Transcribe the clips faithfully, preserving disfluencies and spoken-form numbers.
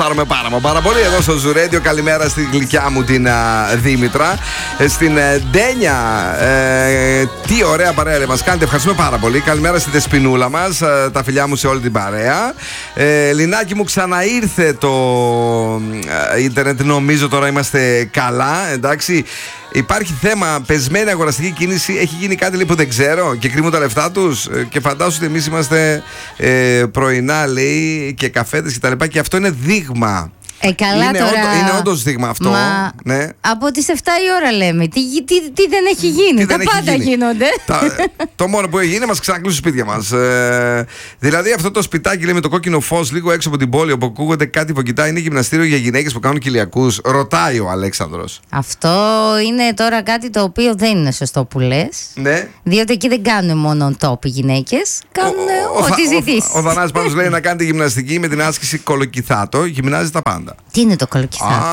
Πάρουμε πάρα μα πάρα πολύ εδώ στο Zoo Radio. Καλημέρα στη γλυκιά μου την α, Δήμητρα. Ε, στην ε, Ντένια. Ε, τι ωραία παρέα μας κάνετε. Ευχαριστούμε πάρα πολύ. Καλημέρα στη Δεσποινούλα μας. Ε, τα φιλιά μου σε όλη την παρέα. Ε, Λινάκι μου, ξαναήρθε το ε, ίντερνετ. Νομίζω τώρα είμαστε καλά. Εντάξει. Υπάρχει θέμα, πεσμένη αγοραστική κίνηση. Έχει γίνει κάτι λέει, που δεν ξέρω και κρύβουν τα λεφτά τους. Και φαντάσου ότι εμείς είμαστε ε, πρωινά, λέει, και καφέδες και τα λοιπά. Και αυτό είναι δείγμα. Ε, καλά είναι, τώρα. Όντω, είναι όντως δείγμα αυτό. Μα ναι. Από τις εφτά η ώρα λέμε. Τι, τι, τι δεν έχει γίνει. Τι Τα δεν πάντα γίνει. γίνονται. Τα, το μόνο που έχει γίνει μας ξανακλείσουν σπίτια μας. Ε, δηλαδή αυτό το σπιτάκι λέει, με το κόκκινο φως λίγο έξω από την πόλη όπου ακούγονται κάτι που κοιτάει είναι γυμναστήριο για γυναίκες που κάνουν κοιλιακούς. Ρωτάει ο Αλέξανδρος. Αυτό είναι τώρα κάτι το οποίο δεν είναι σωστό που λες. Ναι. Διότι εκεί δεν κάνουν μόνο top οι γυναίκες. Κάνουν ό,τι ζητήσεις. Ο, ο, ο Θανάσης πάντως λέει να κάνετε γυμναστική με την άσκηση κολοκυθάτο. Γυμνάζει τα πάντα. Τι είναι το κολοκυθάτο?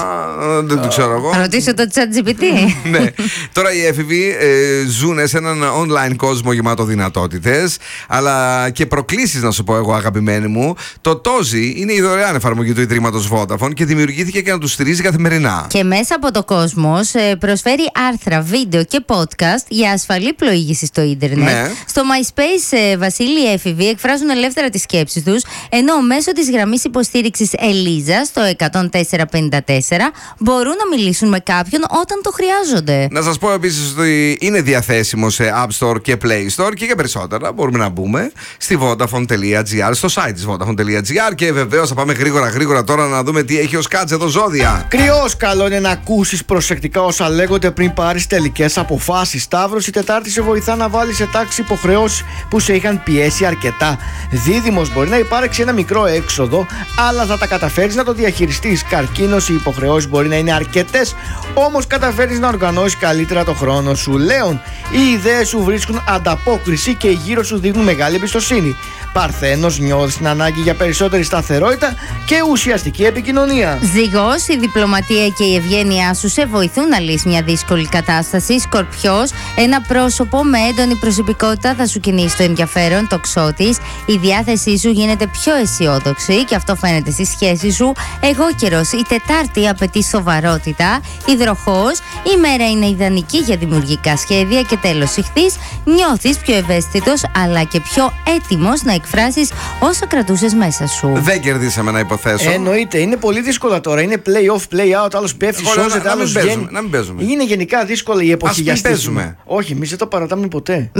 Α, δεν το ξέρω εγώ. Θα ρωτήσω το ChatGPT. Ναι. Τώρα οι έφηβοι ε, ζουν σε έναν online κόσμο γεμάτο δυνατότητες, αλλά και προκλήσεις, να σου πω εγώ, αγαπημένη μου. Το Τόζι είναι η δωρεάν εφαρμογή του Ιδρύματος Vodafone και δημιουργήθηκε για να τους στηρίζει καθημερινά. Και μέσα από το κόσμος ε, προσφέρει άρθρα, βίντεο και podcast για ασφαλή πλοήγηση στο ίντερνετ. Ναι. Στο MySpace, ε, Βασίλη, οι έφηβοι εκφράζουν ελεύθερα τις σκέψεις τους, ενώ μέσω της γραμμής υποστήριξης Ελίζα στο εκατόν τέσσερα πενήντα τέσσερα μπορούν να μιλήσουν με κάποιον όταν το χρειάζονται. Να σας πω επίσης ότι είναι διαθέσιμο σε App Store και Play Store και για περισσότερα μπορούμε να μπούμε στη Vodafone.gr, στο site της Vodafone.gr και βεβαίως θα πάμε γρήγορα γρήγορα τώρα να δούμε τι έχει ο Σκάτς εδώ, ζώδια. Κρυός, καλό είναι να ακούσεις προσεκτικά όσα λέγονται πριν πάρεις τελικές αποφάσεις. Σταύρος, η Τετάρτη σε βοηθά να βάλεις σε τάξη υποχρεώσεις που σε είχαν πιέσει αρκετά. Δίδυμος, μπορεί να υπάρξει ένα μικρό έξοδο, αλλά θα τα καταφέρεις να το διαχειριστείς. Καρκίνος, οι υποχρεώσεις μπορεί να είναι αρκετές, όμως καταφέρεις να οργανώσεις καλύτερα το χρόνο σου. Λέων, οι ιδέες σου βρίσκουν ανταπόκριση και γύρω σου δείχνουν μεγάλη εμπιστοσύνη. Παρθένος, νιώθεις την ανάγκη για περισσότερη σταθερότητα και ουσιαστική επικοινωνία. Ζυγός, η διπλωματία και η ευγένειά σου σε βοηθούν να λύσεις μια δύσκολη κατάσταση. Σκορπιός, ένα πρόσωπο με έντονη προσωπικότητα θα σου κινήσει το ενδιαφέρον. Τοξότης, η διάθεσή σου γίνεται πιο αισιόδοξη και αυτό φαίνεται στη σχέση σου. Εγώκερος, η Τετάρτη απαιτεί σοβαρότητα. Υδροχόος, η μέρα είναι ιδανική για δημιουργικά σχέδια. Και τέλος, Ιχθύς, νιώθεις πιο ευαίσθητος αλλά και πιο έτοιμος να εκφράσεις όσα κρατούσες μέσα σου. Δεν κερδίσαμε να υποθέσω. Ε, εννοείται, είναι πολύ δύσκολα τώρα. Είναι play off, play out, άλλος πέφτει, σώζεται, άλλος βγαίνει. Να μην παίζουμε. Είναι γενικά δύσκολη η εποχή για παίζουμε. Όχι, εμείς δεν το παρατάμε ποτέ.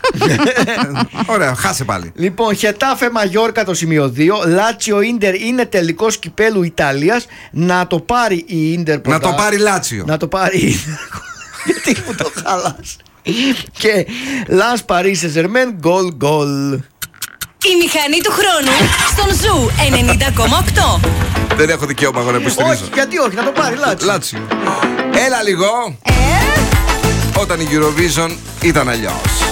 Ωραία, χάσε πάλι. Λοιπόν, Χετάφε Μαγιόρκα το σημείο δύο. Λάτσιο Ίντερ είναι τελικός κυπέλου Ιταλίας. Να το πάρει η Ίντερ. Να το πάρει Λάτσιο. Να το πάρει η Ίντερ. Γιατί μου το χαλάς. Και Λας Παρί Σεζερμέν, γκολ γκολ. Η μηχανή του χρόνου στον Ζου ενενήντα κόμμα οκτώ. Δεν έχω δικαίωμα εγώ να υποστηρίζω. Όχι, γιατί όχι, να το πάρει Λάτσιο. Λάτσιο. Έλα λίγο. Ε? Όταν η Eurovision ήταν αλλιώς.